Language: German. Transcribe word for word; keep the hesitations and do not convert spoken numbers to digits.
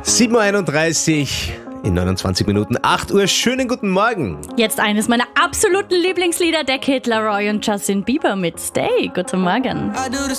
sieben Uhr einunddreißig in neunundzwanzig Minuten, acht Uhr. Schönen guten Morgen. Jetzt eines meiner absoluten Lieblingslieder, der Kid Laroi und Justin Bieber mit Stay. Guten Morgen.